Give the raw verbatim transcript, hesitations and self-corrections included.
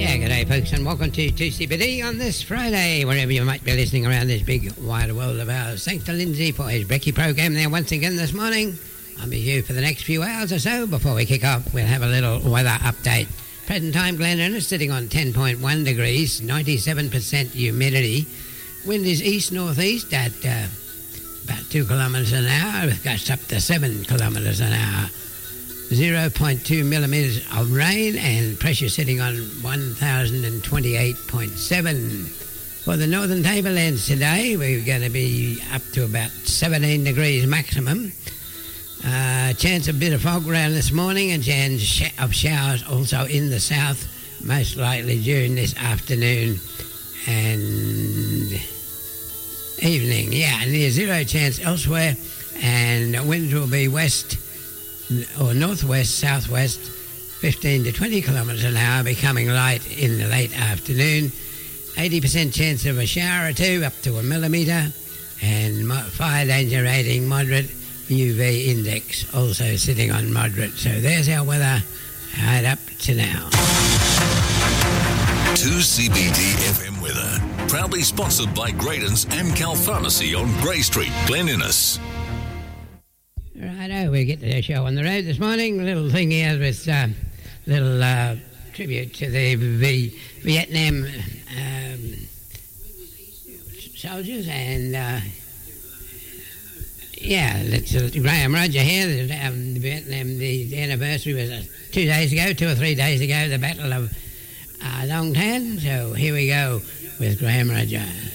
Yeah, good day, folks, and welcome to two C B D on this Friday, wherever you might be listening around this big, wide world of ours. Thanks to Lindsay for his brekkie program there once again this morning. I'll be here for the next few hours or so. Before we kick off, we'll have a little weather update. Present time, Glen Innes sitting on ten point one degrees, ninety-seven percent humidity. Wind is east-northeast at uh, about two kilometres an hour. It goes up to seven kilometres an hour. zero point two millimetres of rain, and pressure sitting on one thousand twenty-eight point seven. For the Northern Tablelands today, we're going to be up to about seventeen degrees maximum. Uh, chance of a bit of fog around this morning, and chance sh- of showers also in the south, most likely during this afternoon and evening. Yeah, and there's zero chance elsewhere, and winds will be west or northwest, southwest, fifteen to twenty kilometres an hour, becoming light in the late afternoon. eighty percent chance of a shower or two, up to a millimetre, and mo- fire danger rating moderate, U V index also sitting on moderate. So there's our weather right up to now. two C B D F M weather, proudly sponsored by Graydon's Amcal Pharmacy on Grey Street, Glen Innes. Righto, we get to the show on the road this morning. A little thing here with a uh, little uh, tribute to the v- Vietnam um, soldiers, and uh, yeah, it's uh, Graham Roger here. Um, the Vietnam, the, the anniversary was uh, two days ago, two or three days ago, the Battle of uh, Long Tan. So here we go with Graham Roger.